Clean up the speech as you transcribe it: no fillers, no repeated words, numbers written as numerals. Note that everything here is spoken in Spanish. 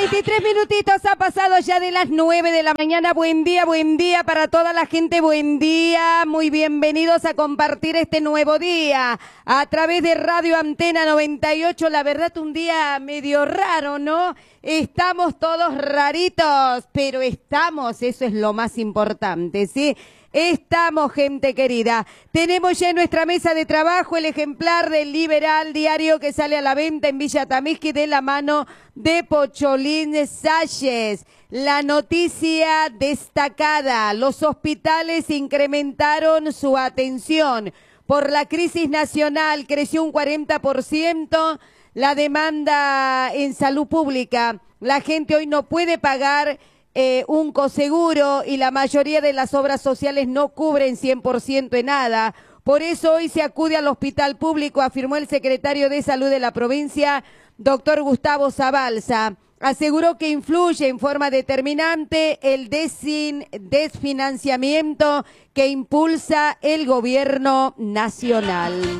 23 minutitos ha pasado ya de las 9 de la mañana. Buen día para toda la gente. Buen día, muy bienvenidos a compartir este nuevo día a través de Radio Antena 98. La verdad, un día medio raro, ¿no? Estamos todos raritos, pero estamos, eso es lo más importante, ¿sí? Estamos, gente querida. Tenemos ya en nuestra mesa de trabajo el ejemplar del Liberal Diario que sale a la venta en Villa Tamisqui de la mano de Pocholín Salles. La noticia destacada: los hospitales incrementaron su atención. Por la crisis nacional creció un 40% la demanda en salud pública. La gente hoy no puede pagar un coseguro y la mayoría de las obras sociales no cubren 100% de nada. Por eso hoy se acude al hospital público, afirmó el secretario de Salud de la provincia, doctor Gustavo Zabalza. Aseguró que influye en forma determinante el desfinanciamiento que impulsa el gobierno nacional.